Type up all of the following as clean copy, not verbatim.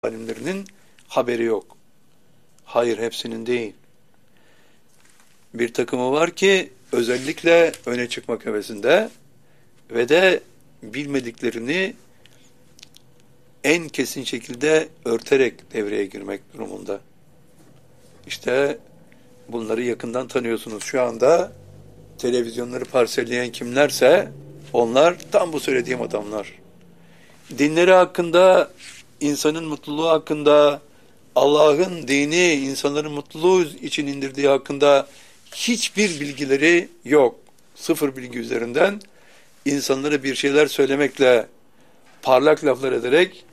alimlerinin haberi yok. Hayır, hepsinin değil. Bir takımı var ki özellikle öne çıkmak hevesinde ve de bilmediklerini en kesin şekilde örterek devreye girmek durumunda. İşte bunları yakından tanıyorsunuz. Şu anda televizyonları parselleyen kimlerse onlar tam bu söylediğim adamlar. Dinleri hakkında, insanın mutluluğu hakkında, Allah'ın dini insanların mutluluğu için indirdiği hakkında hiçbir bilgileri yok. Sıfır bilgi üzerinden insanlara bir şeyler söylemekle, parlak laflar ederek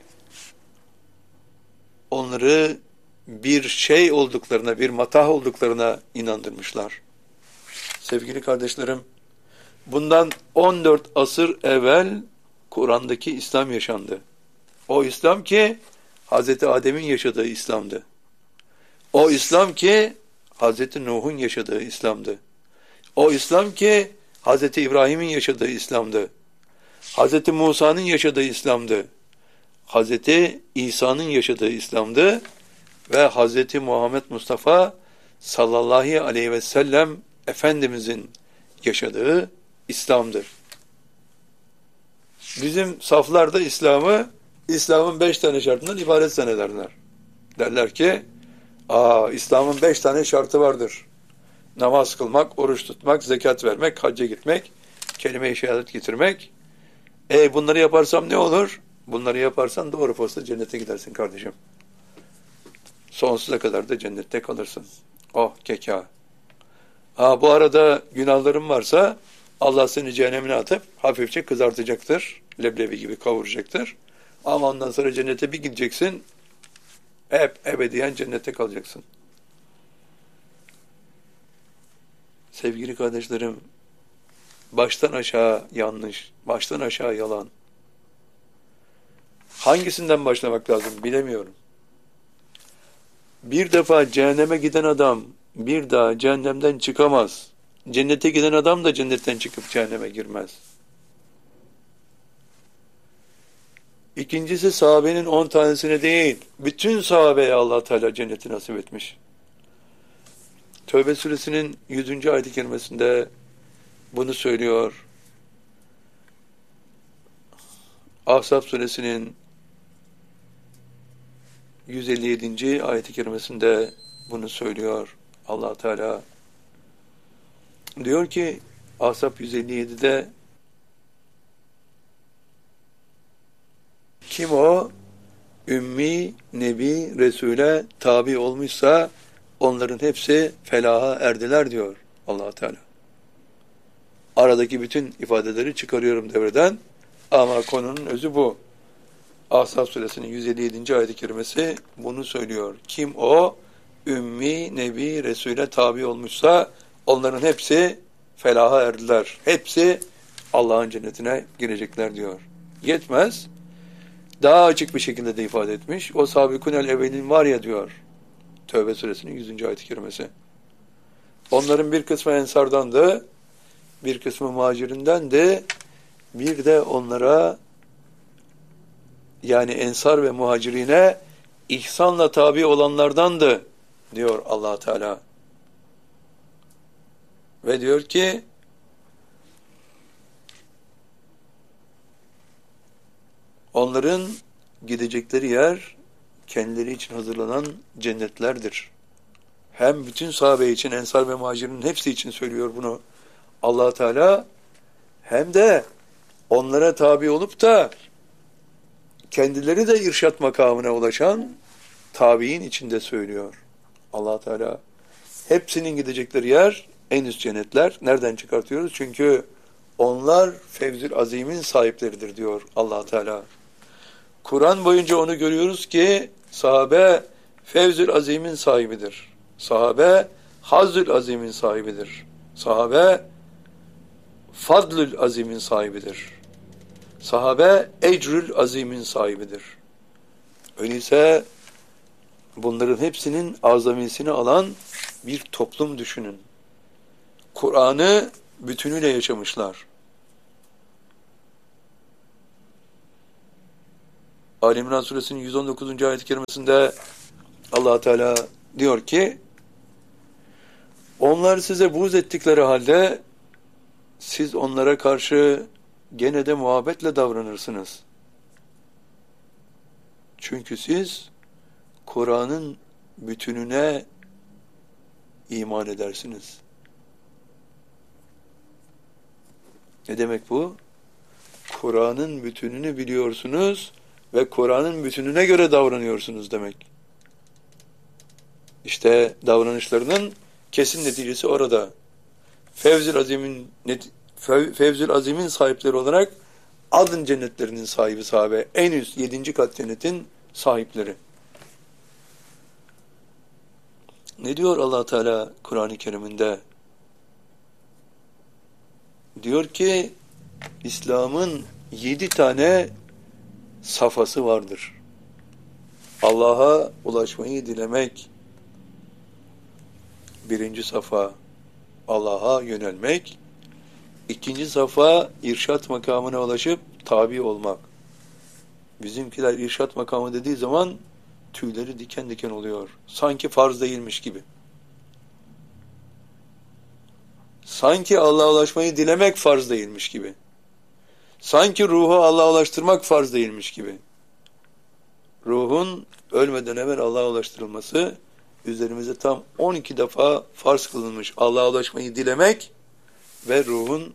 onları bir şey olduklarına, bir matah olduklarına inandırmışlar. Sevgili kardeşlerim, bundan 14 asır evvel Kur'an'daki İslam yaşandı. O İslam ki Hazreti Adem'in yaşadığı İslam'dı. O İslam ki Hazreti Nuh'un yaşadığı İslam'dı. O İslam ki Hazreti İbrahim'in yaşadığı İslam'dı. Hazreti Musa'nın yaşadığı İslam'dı. Hazreti İsa'nın yaşadığı İslam'dı. Ve Hazreti Muhammed Mustafa sallallahu aleyhi ve sellem Efendimizin yaşadığı İslam'dır. Bizim saflarda İslam'ın 5 tane şartından ibaret zannederler. Derler ki, İslam'ın 5 tane şartı vardır. Namaz kılmak, oruç tutmak, zekat vermek, hacca gitmek, kelime-i şehadet getirmek. Bunları yaparsam ne olur? Bunları yaparsan doğru posta cennete gidersin kardeşim. Sonsuza kadar da cennette kalırsın. Oh keka. Bu arada günahların varsa Allah seni cehennemine atıp hafifçe kızartacaktır. Leblebi gibi kavuracaktır. Ama ondan sonra cennete bir gideceksin. Hep ebediyen cennette kalacaksın. Sevgili kardeşlerim, baştan aşağı yanlış, baştan aşağı yalan. Hangisinden başlamak lazım bilemiyorum. Bir defa cehenneme giden adam bir daha cehennemden çıkamaz. Cennete giden adam da cennetten çıkıp cehenneme girmez. İkincisi sahabenin 10 tanesine değil, bütün sahabeye Allah Teala cenneti nasip etmiş. Tövbe suresinin 100. ayet-i kerimesinde bunu söylüyor. Ahzab suresinin 157. ayet-i kerimesinde bunu söylüyor Allah Teala. Diyor ki Ahzab 157'de kim o? Ümmi, Nebi, Resul'e tabi olmuşsa onların hepsi felaha erdiler diyor Allah Teala. Aradaki bütün ifadeleri çıkarıyorum devreden ama konunun özü bu. Ahzab suresinin 157. ayet-i kerimesi bunu söylüyor. Kim o? Ümmi, Nebi, Resul'e tabi olmuşsa onların hepsi felaha erdiler. Hepsi Allah'ın cennetine girecekler diyor. Yetmez. Daha açık bir şekilde de ifade etmiş. O sabikûnel evvelin var ya diyor. Tövbe suresinin 100. ayet-i kerimesi. Onların bir kısmı ensardandı, bir kısmı muhacirindendi. Bir de onlara yani ensar ve muhacirine ihsanla tabi olanlardandı diyor Allah Teala. Ve diyor ki onların gidecekleri yer kendileri için hazırlanan cennetlerdir. Hem bütün sahabe için, ensar ve muhacirin hepsi için söylüyor bunu Allah Teala. Hem de onlara tabi olup da kendileri de irşat makamına ulaşan tabiin içinde söylüyor Allah Teala. Hepsinin gidecekleri yer en üst cennetler. Nereden çıkartıyoruz? Çünkü onlar Fevzül Azim'in sahipleridir diyor Allah Teala. Kur'an boyunca onu görüyoruz ki sahabe Fevzül Azim'in sahibidir. Sahabe Hazzül Azim'in sahibidir. Sahabe Fadlül Azim'in sahibidir. Sahabe Ecrül Azim'in sahibidir. Öyleyse bunların hepsinin azamisini alan bir toplum düşünün. Kur'an'ı bütünüyle yaşamışlar. Ali İmran suresinin 119. ayet-i kerimesinde Allah Teala diyor ki, onlar size buğz ettikleri halde siz onlara karşı gene de muhabbetle davranırsınız. Çünkü siz Kur'an'ın bütününe iman edersiniz. Ne demek bu? Kur'an'ın bütününü biliyorsunuz ve Kur'an'ın bütününe göre davranıyorsunuz demek. İşte davranışlarının kesin neticesi orada. Fevzül Azim'in sahipleri olarak adın cennetlerinin sahibi sahabe. En üst 7. kat cennetin sahipleri. Ne diyor Allah Teala Kur'an-ı Kerim'inde? Diyor ki İslam'ın 7 tane safhası vardır. Allah'a ulaşmayı dilemek. 1. safa Allah'a yönelmek. 2. safa irşat makamına ulaşıp tabi olmak. Bizimkiler irşat makamı dediği zaman tüyleri diken diken oluyor. Sanki farz değilmiş gibi. Sanki Allah'a ulaşmayı dilemek farz değilmiş gibi. Sanki ruhu Allah'a ulaştırmak farz değilmiş gibi. Ruhun ölmeden evvel Allah'a ulaştırılması üzerimize tam 12 defa farz kılınmış. Allah'a ulaşmayı dilemek ve ruhun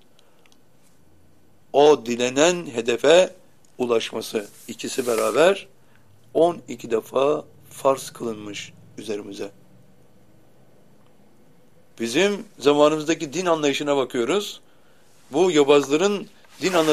o dilenen hedefe ulaşması. İkisi beraber 12 defa farz kılınmış üzerimize. Bizim zamanımızdaki din anlayışına bakıyoruz. Bu yobazların din anlayışına